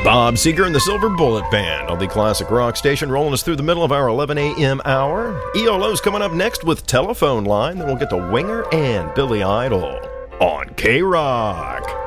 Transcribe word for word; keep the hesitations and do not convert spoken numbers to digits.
Bob Seger and the Silver Bullet Band on the Classic Rock Station, rolling us through the middle of our eleven a.m. hour. E L O's coming up next with Telephone Line. Then we'll get to Winger and Billy Idol on K-Rock.